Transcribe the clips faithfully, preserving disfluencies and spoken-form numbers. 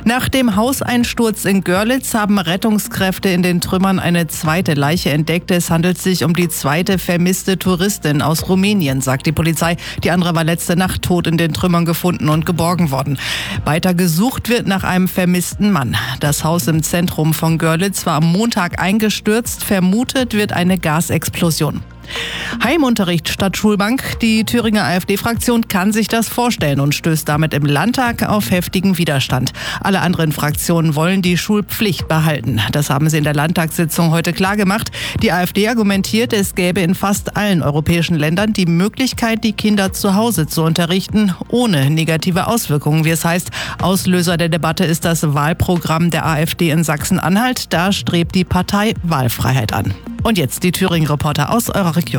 Nach dem Hauseinsturz in Görlitz haben Rettungskräfte in den Trümmern eine zweite Leiche entdeckt. Es handelt sich um die zweite vermisste Touristin aus Rumänien, sagt die Polizei. Die andere war letzte Nacht tot in den Trümmern gefunden und geborgen worden. Weiter gesucht wird nach einem vermissten Mann. Das Haus im Zentrum von Görlitz war am Montag eingestürzt. Vermutet wird eine Gasexplosion. Heimunterricht statt Schulbank. Die Thüringer AfD-Fraktion kann sich das vorstellen und stößt damit im Landtag auf heftigen Widerstand. Alle anderen Fraktionen wollen die Schulpflicht behalten. Das haben sie in der Landtagssitzung heute klargemacht. Die AfD argumentiert, es gäbe in fast allen europäischen Ländern die Möglichkeit, die Kinder zu Hause zu unterrichten, ohne negative Auswirkungen, wie es heißt. Auslöser der Debatte ist das Wahlprogramm der AfD in Sachsen-Anhalt. Da strebt die Partei Wahlfreiheit an. Und jetzt die Thüringen-Reporter aus eurer Region.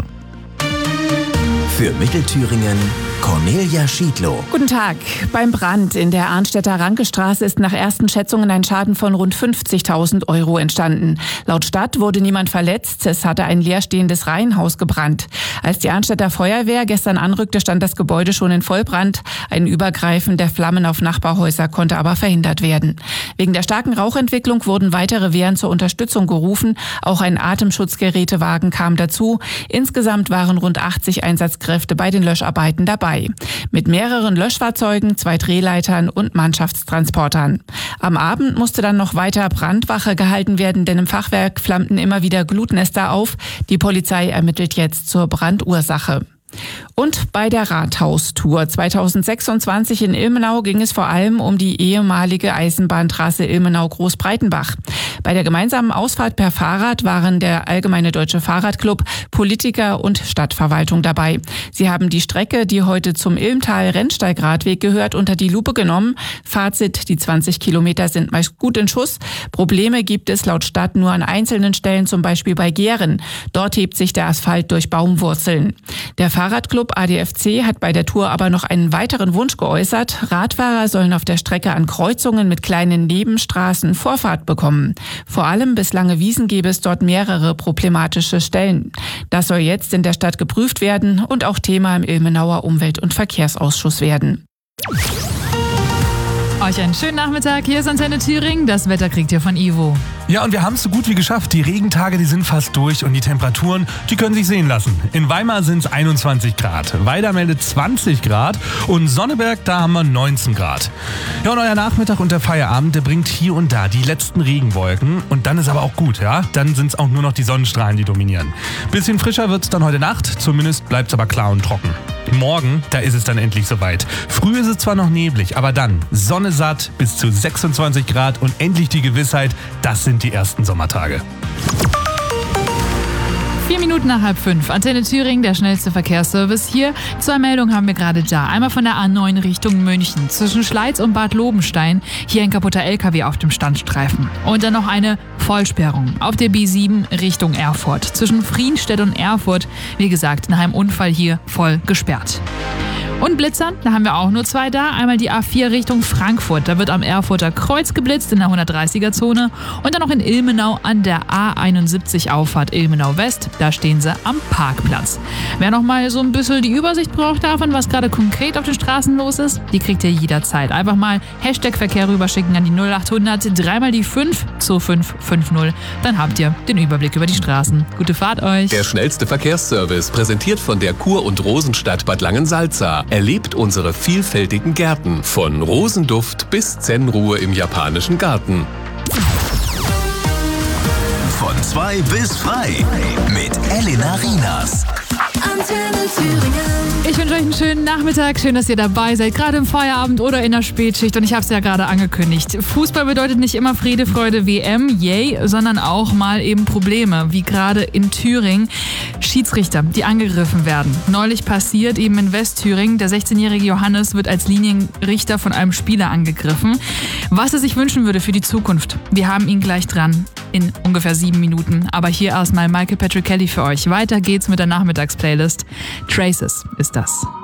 Für Mittelthüringen Cornelia Schiedlow. Guten Tag. Beim Brand in der Arnstädter Rankestraße ist nach ersten Schätzungen ein Schaden von rund fünfzigtausend Euro entstanden. Laut Stadt wurde niemand verletzt. Es hatte ein leerstehendes Reihenhaus gebrannt. Als die Arnstädter Feuerwehr gestern anrückte, stand das Gebäude schon in Vollbrand. Ein Übergreifen der Flammen auf Nachbarhäuser konnte aber verhindert werden. Wegen der starken Rauchentwicklung wurden weitere Wehren zur Unterstützung gerufen. Auch ein Atemschutzgerätewagen kam dazu. Insgesamt waren rund achtzig Einsatzkräfte bei den Löscharbeiten dabei. Mit mehreren Löschfahrzeugen, zwei Drehleitern und Mannschaftstransportern. Am Abend musste dann noch weiter Brandwache gehalten werden, denn im Fachwerk flammten immer wieder Glutnester auf. Die Polizei ermittelt jetzt zur Brandursache. Und bei der Rathaustour zweitausendsechsundzwanzig in Ilmenau ging es vor allem um die ehemalige Eisenbahntrasse Ilmenau-Großbreitenbach. Bei der gemeinsamen Ausfahrt per Fahrrad waren der Allgemeine Deutsche Fahrradclub, Politiker und Stadtverwaltung dabei. Sie haben die Strecke, die heute zum Ilmtal-Rennsteigradweg gehört, unter die Lupe genommen. Fazit, die zwanzig Kilometer sind meist gut in Schuss. Probleme gibt es laut Stadt nur an einzelnen Stellen, zum Beispiel bei Gehren. Dort hebt sich der Asphalt durch Baumwurzeln. Der Fahrradclub A D F C hat bei der Tour aber noch einen weiteren Wunsch geäußert. Radfahrer sollen auf der Strecke an Kreuzungen mit kleinen Nebenstraßen Vorfahrt bekommen. Vor allem bislange Wiesen gäbe es dort mehrere problematische Stellen. Das soll jetzt in der Stadt geprüft werden und auch Thema im Ilmenauer Umwelt- und Verkehrsausschuss werden. Euch einen schönen Nachmittag. Hier ist Antenne Thüringen. Das Wetter kriegt ihr von Ivo. Ja, und wir haben es so gut wie geschafft. Die Regentage, die sind fast durch und die Temperaturen, die können sich sehen lassen. In Weimar sind es einundzwanzig Grad, Weida meldet zwanzig Grad und Sonneberg, da haben wir neunzehn Grad. Ja, und euer Nachmittag und der Feierabend, der bringt hier und da die letzten Regenwolken und dann ist aber auch gut, ja? Dann sind es auch nur noch die Sonnenstrahlen, die dominieren. Bisschen frischer wird es dann heute Nacht, zumindest bleibt es aber klar und trocken. Morgen, da ist es dann endlich soweit. Früh ist es zwar noch neblig, aber dann Sonne satt bis zu sechsundzwanzig Grad und endlich die Gewissheit, das sind die ersten Sommertage. Vier Minuten nach halb fünf. Antenne Thüringen, der schnellste Verkehrsservice hier. Zwei Meldungen haben wir gerade da. Einmal von der A neun Richtung München. Zwischen Schleiz und Bad Lobenstein. Hier ein kaputter L K W auf dem Standstreifen. Und dann noch eine Vollsperrung auf der B sieben Richtung Erfurt. Zwischen Frienstedt und Erfurt. Wie gesagt, nach einem Unfall hier voll gesperrt. Und Blitzern, da haben wir auch nur zwei da. Einmal die A vier Richtung Frankfurt. Da wird am Erfurter Kreuz geblitzt in der hundertdreißiger-Zone. Und dann noch in Ilmenau an der A einundsiebzig Auffahrt Ilmenau West. Da stehen sie am Parkplatz. Wer noch mal so ein bisschen die Übersicht braucht davon, was gerade konkret auf den Straßen los ist, die kriegt ihr jederzeit. Einfach mal Hashtag Verkehr rüberschicken an die null achthundert, dreimal die fünf zu fünf fünf null. Dann habt ihr den Überblick über die Straßen. Gute Fahrt euch. Der schnellste Verkehrsservice, präsentiert von der Kur- und Rosenstadt Bad Langensalza. Erlebt unsere vielfältigen Gärten. Von Rosenduft bis Zen-Ruhe im japanischen Garten. Von zwei bis frei mit Elena Rienas. Antenne Thüringen. Ich wünsche euch einen schönen Nachmittag. Schön, dass ihr dabei seid, gerade im Feierabend oder in der Spätschicht. Und ich habe es ja gerade angekündigt. Fußball bedeutet nicht immer Friede, Freude, W M, yay, sondern auch mal eben Probleme, wie gerade in Thüringen. Schiedsrichter, die angegriffen werden. Neulich passiert eben in Westthüringen. Der sechzehnjährige Johannes wird als Linienrichter von einem Spieler angegriffen. Was er sich wünschen würde für die Zukunft. Wir haben ihn gleich dran. In ungefähr sieben Minuten. Aber hier erstmal Michael Patrick Kelly für euch. Weiter geht's mit der Nachmittagsplaylist. Traces ist das.